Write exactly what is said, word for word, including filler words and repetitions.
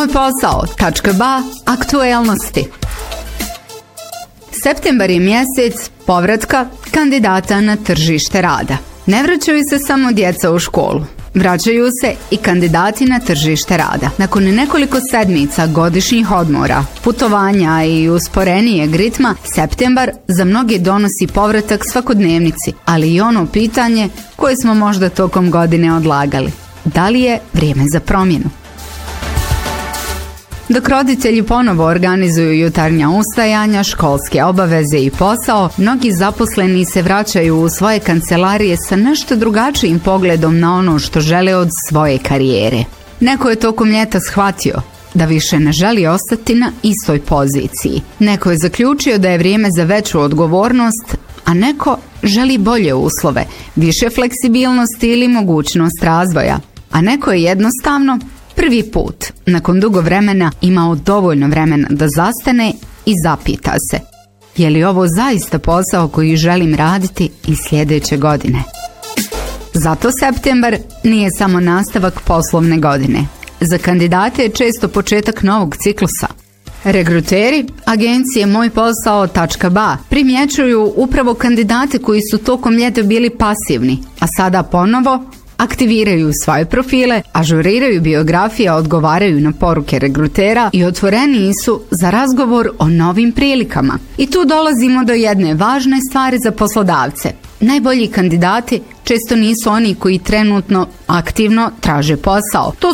moj posao tačka ba aktuelnosti. Septembar je mjesec povratka kandidata na tržište rada. Ne vraćaju se samo djeca u školu. Vraćaju se i kandidati na tržište rada. Nakon nekoliko sedmica godišnjih odmora, putovanja i usporenijeg ritma, septembar za mnoge donosi povratak svakodnevnici, ali i ono pitanje koje smo možda tokom godine odlagali. Da li je vrijeme za promjenu? Dok roditelji ponovo organizuju jutarnja ustajanja, školske obaveze i posao, mnogi zaposleni se vraćaju u svoje kancelarije sa nešto drugačijim pogledom na ono što žele od svoje karijere. Neko je tokom ljeta shvatio da više ne želi ostati na istoj poziciji. Neko je zaključio da je vrijeme za veću odgovornost, a neko želi bolje uslove, više fleksibilnosti ili mogućnost razvoja. A neko je jednostavno prvi put, nakon dugo vremena, imao dovoljno vremena da zastane i zapita se: je li ovo zaista posao koji želim raditi i sljedeće godine? Zato septembar nije samo nastavak poslovne godine. Za kandidate je često početak novog ciklusa. Regruteri agencije moj posao tačka ba primjećuju upravo kandidate koji su tokom ljeta bili pasivni, a sada ponovo aktiviraju svoje profile, ažuriraju biografije, odgovaraju na poruke regrutera i otvoreniji su za razgovor o novim prilikama. I tu dolazimo do jedne važne stvari za poslodavce. Najbolji kandidati često nisu oni koji trenutno aktivno traže posao. To